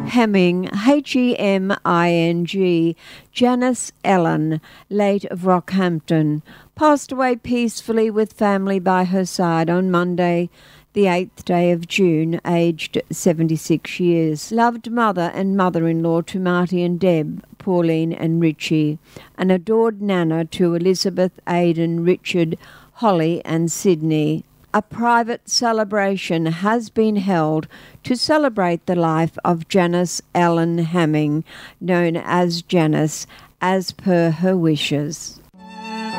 Hemming, Heming, Janice Ellen, late of Rockhampton, passed away peacefully with family by her side on Monday, the 8th day of June, aged 76 years. Loved mother and mother-in-law to Marty and Deb, Pauline and Richie, an adored nana to Elizabeth, Aidan, Richard, Holly and Sydney. A private celebration has been held to celebrate the life of Janice Ellen Hemming, known as Janice, as per her wishes.